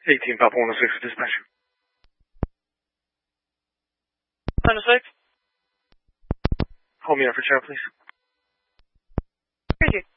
18 Papa 106 dispatch. 106? Hold me up for chat, please. Thank you.